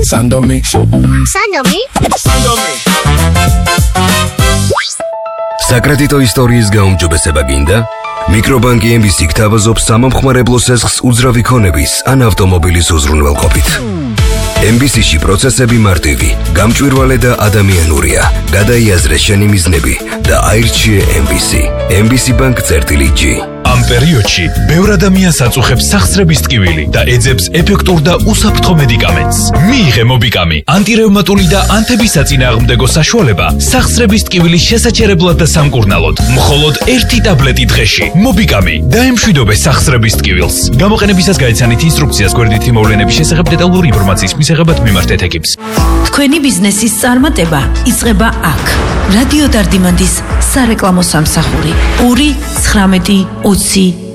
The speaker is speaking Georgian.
Sandomi. საკრედიტო ისტორიის გაუმჯობესება გინდა? მიკრობანკი MBC გთავაზობს სამომხმარებლო სესხს უძრავი ქონების ან ავტომობილის უზრუნველყოფით. MBC-ში პროცესები მარტივი, გამჭვირვალე და ადამიანურია. გადაიაზრე შენი მიზნები და აირჩიე MBC. MBC Bank-G. ამ პერიოდში ბევრ ადამიანს აწუხებს სახსრების ტკივილი და ეძებს ეფექტურ და უსაფრთხო მედიკამენტს. მიიღე მობიკამი, ანტირევმატული და ანთებისაწინააღმდეგო საშუალება სახსრების ტკივილის შესაჩერებლად და სამკურნალოდ. მხოლოდ 1 ტაბლეტი დღეში. მობიკამი დაემშვიდობე სახსრების ტკივილს. გამოყენებისას გაიცანით ინსტრუქციას გვერდითი მოვლენების შესახებ დეტალური ინფორმაციის მისაღებად მიმართეთ ეკიპს. თქვენი ბიზნესის წარმატება იწყება აქ. რადიო დარდიმანდის სარეკლამო სამსახური 2 19 20